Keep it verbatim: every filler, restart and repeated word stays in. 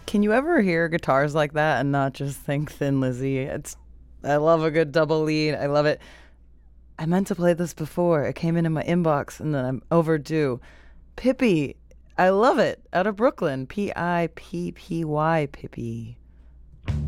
Can you ever hear guitars like that and not just think Thin Lizzy? It's I love a good double lead. I love it. I meant to play this before. It came into my inbox and then I'm overdue. Pippi. I love it. Out of Brooklyn. P I P P Y Pippi.